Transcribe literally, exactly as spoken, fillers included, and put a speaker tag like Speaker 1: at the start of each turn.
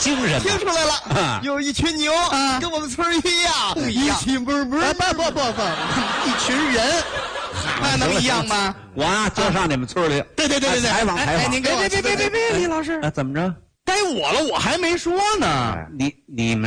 Speaker 1: 精神。
Speaker 2: 听出来了，
Speaker 1: 啊、
Speaker 2: 有一群牛，
Speaker 1: 啊、
Speaker 2: 跟我们村儿一样，
Speaker 1: 不一样，
Speaker 2: 一起啵啵，
Speaker 1: 不不不不，一群人，
Speaker 2: 那能一样吗？
Speaker 1: 我啊，就上你们村里，
Speaker 2: 对对对对对，
Speaker 1: 采访采访。
Speaker 2: 您给我别别别别别，李老师，
Speaker 1: 怎么着？
Speaker 2: 该我了，我还没说呢。
Speaker 1: 你你们。